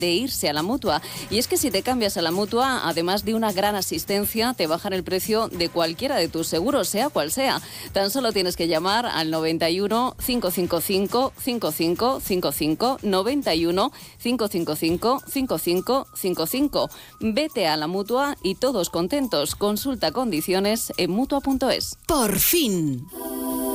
de irse a la Mutua. Y es que si te cambias a la Mutua, además de una gran asistencia, te bajan el precio de cualquiera de tus seguros, sea cual sea. Tan solo tienes que llamar al 91 555 5555, 91 555 5555. Vete a la Mutua y todos contentos. Consulta condiciones en Mutua.es. Por fin.